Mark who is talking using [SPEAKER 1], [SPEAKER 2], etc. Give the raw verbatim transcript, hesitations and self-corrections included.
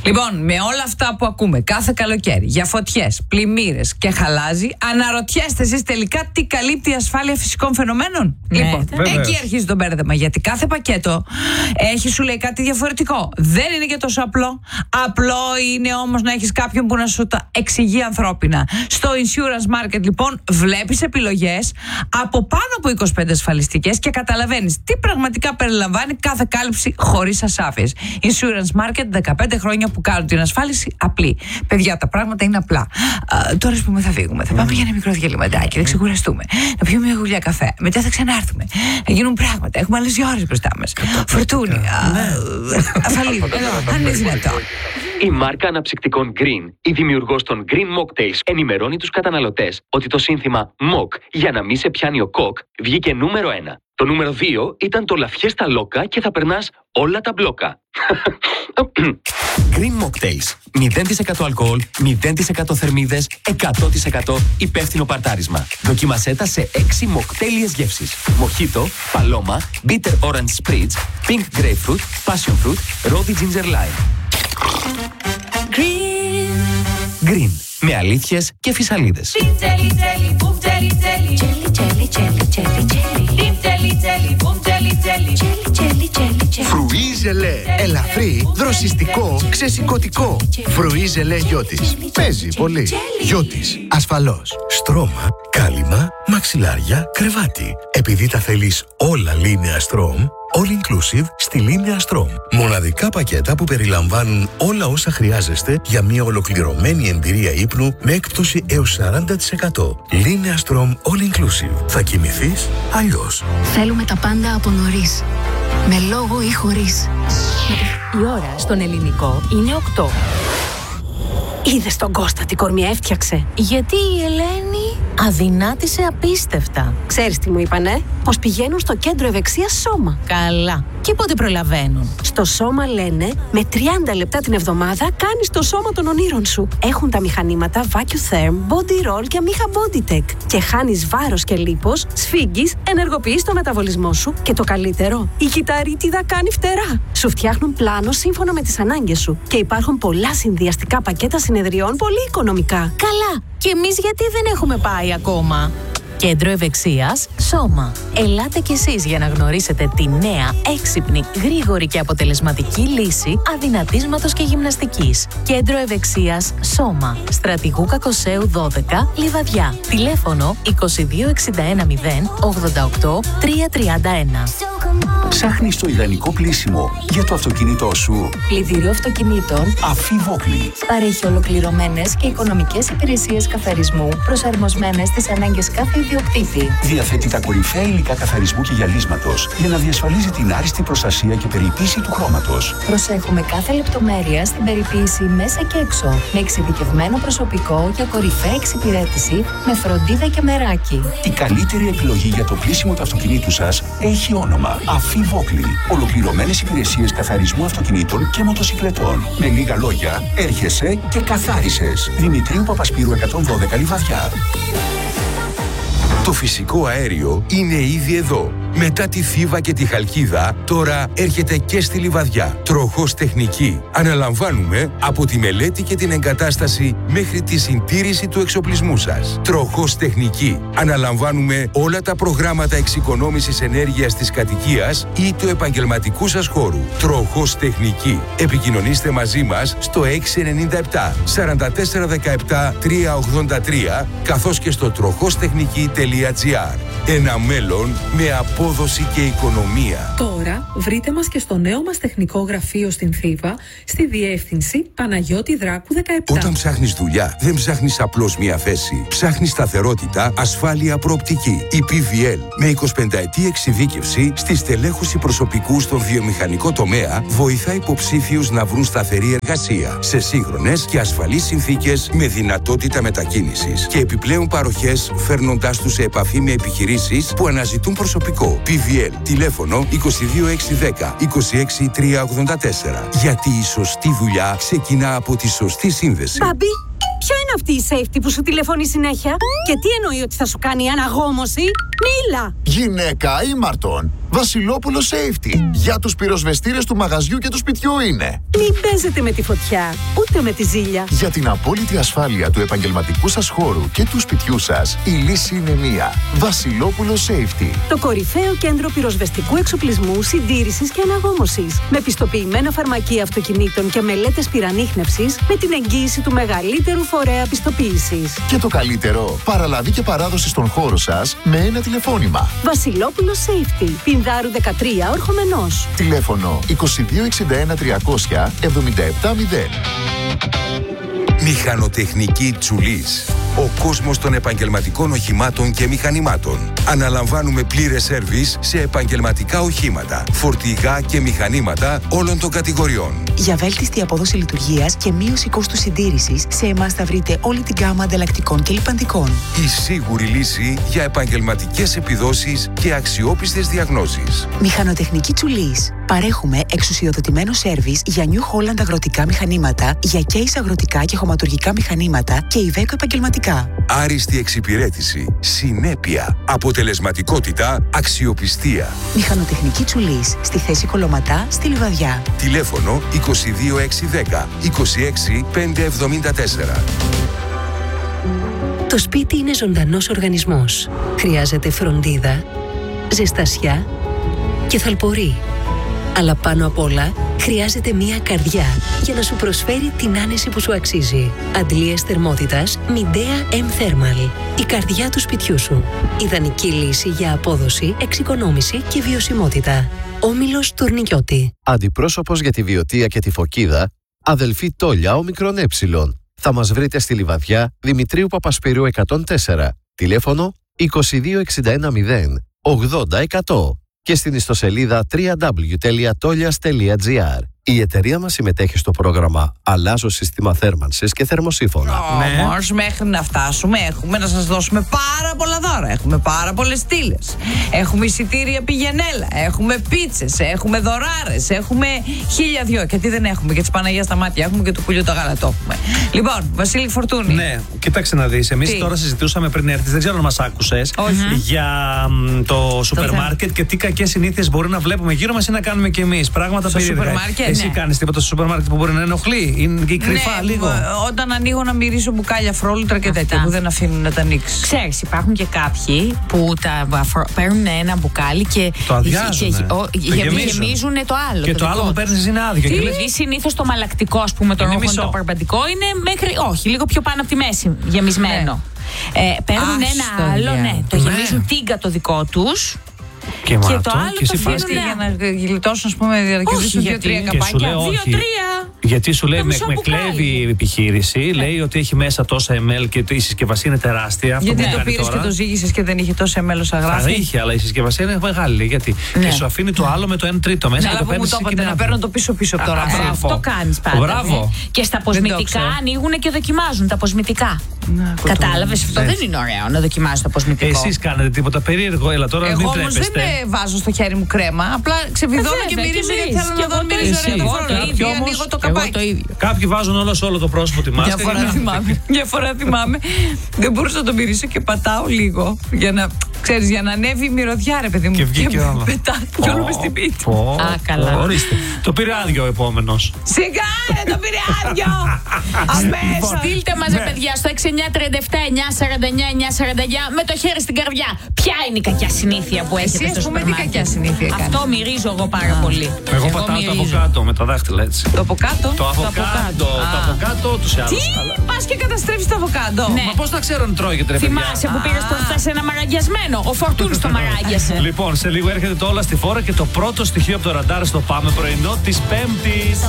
[SPEAKER 1] Λοιπόν, με όλα αυτά που ακούμε κάθε καλοκαίρι για φωτιές, πλημμύρες και χαλάζι, αναρωτιέστε εσείς τελικά τι καλύπτει η ασφάλεια φυσικών φαινομένων?
[SPEAKER 2] Ναι,
[SPEAKER 1] λοιπόν,
[SPEAKER 2] βέβαια.
[SPEAKER 1] Εκεί αρχίζει το μπέρδεμα. Γιατί κάθε πακέτο έχει, σου λέει, κάτι διαφορετικό. Δεν είναι και τόσο απλό. Απλό είναι όμως να έχεις κάποιον που να σου τα εξηγεί ανθρώπινα. Στο insurance market, λοιπόν, βλέπεις επιλογές από πάνω από είκοσι πέντε ασφαλιστικές και καταλαβαίνεις τι πραγματικά περιλαμβάνει κάθε κάλυψη χωρίς ασάφειες. Insurance market, δεκαπέντε χρόνια που κάνουν την ασφάλιση απλή. Παιδιά, τα πράγματα είναι απλά. Α, τώρα, ας πούμε, θα φύγουμε. Θα πάμε για ένα μικρό διαλυματάκι, να ξεκουραστούμε. Να πιούμε μια γουλιά καφέ. Μετά θα ξανάρθουμε. Να γίνουν πράγματα. Έχουμε άλλες δύο ώρες μπροστά μας. Φορτούνι. Αφαλή. Αν είναι δυνατόν.
[SPEAKER 3] Η μάρκα αναψυκτικών Green, η δημιουργός των Green Mocktails, ενημερώνει τους καταναλωτές ότι το σύνθημα Mock για να μην σε πιάνει ο κοκ βγήκε νούμερο ένα. Το νούμερο δύο ήταν το λαφιέστα λόκα και θα περνάς όλα τα μπλόκα.
[SPEAKER 4] Green Mocktails. μηδέν τοις εκατό αλκοόλ, μηδέν τοις εκατό θερμίδες, εκατό τοις εκατό υπεύθυνο παρτάρισμα. Δοκίμασέ τα σε έξι μοκτέλιες γεύσεις. Μοχίτο, παλώμα, bitter orange spritz, pink grapefruit, passion fruit, rosy ginger lime.
[SPEAKER 5] Green.
[SPEAKER 4] Green. Με αλήθειες και φυσαλίδες.
[SPEAKER 6] Φρουί ζελέ. Ελαφρύ, δροσιστικό, ξεσηκωτικό. Φρουί ζελέ Γιώτης. Παίζει πολύ. Γιώτης. Ασφαλώς.
[SPEAKER 7] Στρώμα, κάλυμα, μαξιλάρια, κρεβάτι. Επειδή τα θέλεις όλα Λίνεα Στρώμ, all inclusive στη Λίνεα Στρώμ. Μοναδικά πακέτα που περιλαμβάνουν όλα όσα χρειάζεστε για μια ολοκληρωμένη εμπειρία ύπνου με έκπτωση έως σαράντα τοις εκατό. Λίνεα Στρώμ all inclusive. Θα κοιμηθείς αλλιώς.
[SPEAKER 8] Θέλουμε τα πάντα από νωρίς. Με λόγο ή χωρίς.
[SPEAKER 5] Η ώρα στον ελληνικό είναι οκτώ. Είδες τον Κώστα τι κορμιά έφτιαξε? Γιατί η Ελένη αδυνάτησε απίστευτα. Ξέρεις τι μου είπανε? Πως πηγαίνουν στο κέντρο ευεξίας Σώμα. Καλά. Και πότε προλαβαίνουν? Στο Σώμα λένε με τριάντα λεπτά την εβδομάδα κάνεις το σώμα των ονείρων σου. Έχουν τα μηχανήματα VacuTherm, Body Roll και Amiha BodyTech. Και χάνεις βάρος και λίπος, σφίγγεις, ενεργοποιείς το μεταβολισμό σου και το καλύτερο, η κυταρίτιδα κάνει φτερά. Σου φτιάχνουν πλάνο σύμφωνα με τις ανάγκες σου. Και υπάρχουν πολλά συνδυαστικά πακέτα συνεδριών πολύ οικονομικά. Καλά. Και εμείς γιατί δεν έχουμε πάει ακόμα? Κέντρο Ευεξίας Σώμα. Ελάτε κι εσείς για να γνωρίσετε τη νέα, έξυπνη, γρήγορη και αποτελεσματική λύση αδυνατίσματος και γυμναστικής. Κέντρο Ευεξίας Σώμα. Στρατηγού Κακοσέου δώδεκα, Λιβαδιά. Τηλέφωνο είκοσι δύο εξήντα ένα μηδέν ογδόντα οκτώ τριακόσια τριάντα ένα.
[SPEAKER 9] Ψάχνεις το ιδανικό πλύσιμο για το αυτοκίνητό σου?
[SPEAKER 8] Πλυντήριο αυτοκινήτων
[SPEAKER 9] Αφή Βόκλι.
[SPEAKER 8] παρέχει ολοκληρωμένες και οικονομικές υπηρεσίες καθαρισμού προσαρμοσμένες στις ανάγκες κάθε ιδιοκτήτη.
[SPEAKER 9] Διαθέτει τα κορυφαία υλικά καθαρισμού και γυαλίσματος για να διασφαλίζει την άριστη προστασία και περιποίηση του χρώματος.
[SPEAKER 8] Προσέχουμε κάθε λεπτομέρεια στην περιποίηση μέσα και έξω. Με εξειδικευμένο προσωπικό για κορυφαία εξυπηρέτηση, με φροντίδα και μεράκι.
[SPEAKER 9] Η καλύτερη επιλογή για το πλύσιμο του αυτοκινήτου σας έχει όνομα Αφή Βόκλι. Ολοκληρωμένες υπηρεσίες καθαρισμού αυτοκινήτων και μοτοσικλετών. Με λίγα λόγια, έρχεσαι και καθάρισες. Δημητρίου Παπασπύρου εκατόν δώδεκα, Λιβαδιά.
[SPEAKER 10] Το φυσικό αέριο είναι ήδη εδώ. Μετά τη Θήβα και τη Χαλκίδα, τώρα έρχεται και στη Λιβαδιά. Τροχός Τεχνική. Αναλαμβάνουμε από τη μελέτη και την εγκατάσταση μέχρι τη συντήρηση του εξοπλισμού σας. Τροχός Τεχνική. Αναλαμβάνουμε όλα τα προγράμματα εξοικονόμησης ενέργειας της κατοικίας ή του επαγγελματικού σας χώρου. Τροχός Τεχνική. Επικοινωνήστε μαζί μας στο έξι εννιά επτά σαράντα τέσσερα δεκαεπτά τριακόσια ογδόντα τρία καθώς και στο τροχόστεχνική τελεία τζι άρ. Ένα μέλλον με απόδοση και οικονομία.
[SPEAKER 11] Τώρα βρείτε μας και στο νέο μας τεχνικό γραφείο στην Θήβα, στη διεύθυνση Παναγιώτη Δράκου δεκαεπτά.
[SPEAKER 10] Όταν ψάχνεις δουλειά, δεν ψάχνεις απλώς μία θέση. Ψάχνεις σταθερότητα, ασφάλεια, προοπτική. Η πι βι ελ με εικοσιπενταετή εξειδίκευση στη στελέχωση προσωπικού στον βιομηχανικό τομέα βοηθά υποψήφιους να βρουν σταθερή εργασία σε σύγχρονες και ασφαλείς συνθήκες με δυνατότητα μετακίνησης και επιπλέον παροχές φέρνοντάς τους σε επαφή με επιχειρήσεις που αναζητούν προσωπικό. πι βι ελ, τηλέφωνο είκοσι δύο εξακόσια δέκα είκοσι έξι τριακόσια ογδόντα τέσσερα. Γιατί η σωστή δουλειά ξεκινά από τη σωστή σύνδεση.
[SPEAKER 5] Μπαμπή, ποια είναι αυτή η safety που σου τηλεφωνεί συνέχεια? Και τι εννοεί ότι θα σου κάνει αναγόμωση? Μίλα!
[SPEAKER 6] Γυναίκα ή μαρτών. Βασιλόπουλο Safety. Για τους πυροσβεστήρες του μαγαζιού και του σπιτιού είναι.
[SPEAKER 5] Μην παίζετε με τη φωτιά, ούτε με τη ζήλια.
[SPEAKER 6] Για την απόλυτη ασφάλεια του επαγγελματικού σας χώρου και του σπιτιού σας, η λύση είναι μία. Βασιλόπουλο Safety.
[SPEAKER 5] Το κορυφαίο κέντρο πυροσβεστικού εξοπλισμού, συντήρησης και αναγόμωσης. Με πιστοποιημένα φαρμακεία αυτοκινήτων και μελέτες πυρανίχνευσης, με την εγγύηση του μεγαλύτερου φορέα πιστοποίησης.
[SPEAKER 6] Και το καλύτερο, παραλαβή και παράδοση στον χώρο σας με ένα τηλεφώνημα.
[SPEAKER 5] Βασιλόπουλο Safety. Πινδάρου δεκατρία, Ορχομενός.
[SPEAKER 6] Τηλέφωνο είκοσι δύο εξήντα ένα τριακόσια εβδομήντα επτά μηδέν.
[SPEAKER 10] Μηχανοτεχνική Τσουλής. Ο κόσμος των επαγγελματικών οχημάτων και μηχανημάτων. Αναλαμβάνουμε πλήρες σέρβις σε επαγγελματικά οχήματα, φορτηγά και μηχανήματα όλων των κατηγοριών.
[SPEAKER 2] Για βέλτιστη απόδοση λειτουργίας και μείωση κόστου συντήρησης, σε εμάς θα βρείτε όλη την γκάμα ανταλλακτικών και λιπαντικών.
[SPEAKER 10] Η σίγουρη λύση για επαγγελματικές επιδόσεις και αξιόπιστες διαγνώσεις.
[SPEAKER 2] Μηχανοτεχνική Τσουλής. Παρέχουμε εξουσιοδοτημένο σέρβις για New Holland αγροτικά μηχανήματα, για Case αγροτικά και χωματουργικά μηχανήματα και Iveco επαγγελματικά.
[SPEAKER 10] Άριστη εξυπηρέτηση, συνέπεια, αποτελεσματικότητα, αξιοπιστία.
[SPEAKER 2] Μηχανοτεχνική Τσουλής. Στη θέση Κολοματά, στη Λιβαδιά.
[SPEAKER 10] Τηλέφωνο είκοσι δύο έξι δέκα είκοσι έξι πεντακόσια εβδομήντα τέσσερα.
[SPEAKER 12] Το σπίτι είναι ζωντανός οργανισμός. Χρειάζεται φροντίδα, ζεστασιά και θαλπορή. Αλλά πάνω απ' όλα, χρειάζεται μία καρδιά για να σου προσφέρει την άνεση που σου αξίζει. Αντλίες θερμότητας Midea M Thermal. Η καρδιά του σπιτιού σου. Ιδανική λύση για απόδοση, εξοικονόμηση και βιωσιμότητα. Όμιλος Τουρνικιώτη.
[SPEAKER 13] Αντιπρόσωπος για τη Βιωτία και τη Φωκίδα, αδελφή Τόλια Όμικρον Έψιλον. Θα μας βρείτε στη Λιβαδιά, Δημητρίου Παπασπυρίου εκατόν τέσσερα. Τηλέφωνο είκοσι δύο εξήντα ένα μηδέν ογδόντα εκατό. Και στην ιστοσελίδα double-u double-u double-u τελεία tolias τελεία gr. Η εταιρεία μας συμμετέχει στο πρόγραμμα Αλλάζω σύστημα θέρμανσης και θερμοσύφωνα.
[SPEAKER 1] Όμως, ναι. μέχρι να φτάσουμε, έχουμε να σας δώσουμε πάρα πολλά δώρα. Έχουμε πάρα πολλές στήλες. Έχουμε εισιτήρια πηγενέλα. Έχουμε πίτσες. Έχουμε δωράρες. Έχουμε χίλια δυο. Και τι δεν έχουμε, και της Παναγίας στα μάτια έχουμε και του πουλιού το γάλα το έχουμε. Λοιπόν, Βασίλη Φορτούνη.
[SPEAKER 14] Ναι, κοίταξε να δεις. Εμείς τώρα συζητούσαμε πριν έρθεις, δεν ξέρω αν μας άκουσες, για μ, το σούπερ μάρκετ και τι κακές συνήθειες μπορεί να βλέπουμε γύρω μας ή να κάνουμε κι εμείς. Πράγματα περίεργα. Εσύ
[SPEAKER 1] ναι.
[SPEAKER 14] κάνεις τίποτα στο σούπερ μάρκετ που μπορεί να ενοχλεί, είναι και κρυφά
[SPEAKER 1] ναι,
[SPEAKER 14] λίγο.
[SPEAKER 1] Όταν ανοίγω να μυρίσω μπουκάλια φρόλουτρα και τέτοια που δεν αφήνουν να τα ανοίξει.
[SPEAKER 15] Ξέρεις, υπάρχουν και κάποιοι που τα παίρνουν ένα μπουκάλι και
[SPEAKER 14] το αδειάζουν.
[SPEAKER 15] Γεμίζουν το άλλο.
[SPEAKER 14] Και το, το άλλο που παίρνεις είναι άδειο.
[SPEAKER 15] Δηλαδή, συνήθως το μαλακτικό, ας πούμε, το ρόγχο, το παρπαντικό είναι μέχρι. Όχι, λίγο πιο πάνω από τη μέση γεμισμένο. Ναι. Ε, παίρνουν
[SPEAKER 1] Άστο,
[SPEAKER 15] ένα άλλο,
[SPEAKER 1] yeah.
[SPEAKER 15] ναι, το γεμίζουν ναι. τίγκα το δικό τους.
[SPEAKER 14] Και,
[SPEAKER 15] και
[SPEAKER 14] μάτω,
[SPEAKER 15] το άλλο
[SPEAKER 14] και
[SPEAKER 15] το αφήνουν
[SPEAKER 1] για να γλιτώσουν, ας πούμε, για να κερδίσουν δύο-τρία καπάκια.
[SPEAKER 15] Δύο-τρία.
[SPEAKER 14] Γιατί σου λέει, με, με κλέβει η επιχείρηση, ναι. λέει ότι έχει μέσα τόσα εμ ελ και η συσκευασία είναι τεράστια.
[SPEAKER 1] Γιατί το πήρες και το ζύγισες και δεν είχε τόσα εμ ελ όσα γράφει.
[SPEAKER 14] Θα είχε, αλλά η συσκευασία είναι μεγάλη. Γιατί
[SPEAKER 1] ναι.
[SPEAKER 14] και σου αφήνει το άλλο με το ένα τρίτο μέσα.
[SPEAKER 1] Ναι,
[SPEAKER 14] και το
[SPEAKER 1] παίρνεις να
[SPEAKER 14] κοινά.
[SPEAKER 1] παίρνω το πίσω-πίσω από τώρα.
[SPEAKER 15] Αυτό κάνεις πάντα.
[SPEAKER 14] Μπράβο.
[SPEAKER 15] Και στα αποσμητικά ανοίγουν και δοκιμάζουν τα αποσμητικά. Κατάλαβες, αυτό δεν είναι ωραίο να δοκιμάζει το αποσμητικό.
[SPEAKER 14] Εσείς κάνετε τίποτα περίεργο, έλα τώρα μην τρέπεστε.
[SPEAKER 1] Εγώ όμως δεν βάζω στο χέρι μου κρέμα. Απλά ξεβιδώνω και μυρίζω γιατί θέλω να δω μυρίζω ρε το φρόλο. Και ανοίγω το καπάκι.
[SPEAKER 14] Κάποιοι βάζουν όλο όλο το πρόσωπο τη μάσκα.
[SPEAKER 1] Μια φορά θυμάμαι. Δεν μπορούσα να το μυρίσω και πατάω λίγο για να. Ξέρεις, για να ανέβει η μυρωδιά, ρε παιδί μου.
[SPEAKER 14] Και βγήκε όλο.
[SPEAKER 1] Πετά κι όλο μες στην πίτη.
[SPEAKER 15] Α, καλά.
[SPEAKER 14] Ορίστε. Το πήρε άδειο ο επόμενος.
[SPEAKER 1] Σιγά, ρε, το πήρε άδειο. Αμέσως.
[SPEAKER 15] Στείλτε μας, ρε παιδιά, στο έξι εννιά τριάντα επτά εννιά σαράντα εννιά εννιά σαράντα εννιά με το χέρι στην καρδιά. Ποια είναι η κακιά συνήθεια που έχετε στο σούπερ μάρκετ?
[SPEAKER 1] Τι κακιά συνήθεια κάνεις?
[SPEAKER 15] Αυτό μυρίζω εγώ πάρα πολύ.
[SPEAKER 14] Εγώ πατάω το από κάτω με τα δάχτυλα έτσι.
[SPEAKER 1] Το από κάτω?
[SPEAKER 14] Το από κάτω. Το από κάτω τους άλλους.
[SPEAKER 1] Τι, πας και καταστρέφεις το αβοκάντο?
[SPEAKER 14] Μα πώς θα ξέρω αν τρώγεται, ρε παιδιά?
[SPEAKER 15] Θυμάσαι που πήρες προχθές ένα μαραγιασμένο? Ο Φορτούνης το μαράγιασε.
[SPEAKER 14] Λοιπόν, σε λίγο έρχεται το Όλα στη Φόρα και το πρώτο στοιχείο από το ραντάρ στο Πάμε Πρωινό της Πέμπτης.